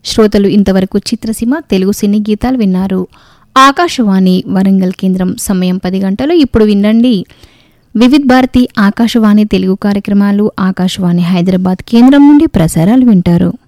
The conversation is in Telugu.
శ్రోతలు ఇంతవరకు చిత్రసీమ తెలుగు సినీ గీతాలు విన్నారు. ఆకాశవాణి వరంగల్ కేంద్రం సమయం 10 గంటలు. ఇప్పుడు వినండి వివిధ్ భారతి ఆకాశవాణి తెలుగు కార్యక్రమాలు. ఆకాశవాణి హైదరాబాద్ కేంద్రం నుండి ప్రసారాలు వింటారు.